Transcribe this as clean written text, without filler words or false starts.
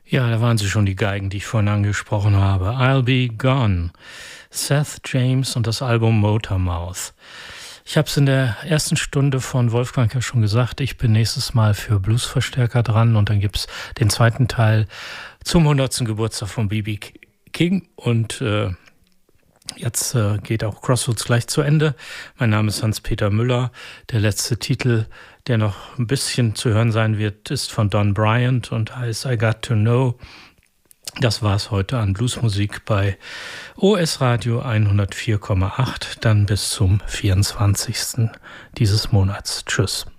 Ja, da waren sie schon, die Geigen, die ich vorhin angesprochen habe. I'll Be Gone, Seth James und das Album Motormouth. Ich habe es in der ersten Stunde von Wolfgang ja schon gesagt, ich bin nächstes Mal für Bluesverstärker dran und dann gibt's den zweiten Teil zum 100. Geburtstag von B.B. King und jetzt geht auch Crossroads gleich zu Ende. Mein Name ist Hans-Peter Müller. Der letzte Titel, der noch ein bisschen zu hören sein wird, ist von Don Bryant und heißt I Got to Know. Das war's heute an Bluesmusik bei OS Radio 104,8. Dann bis zum 24. dieses Monats. Tschüss.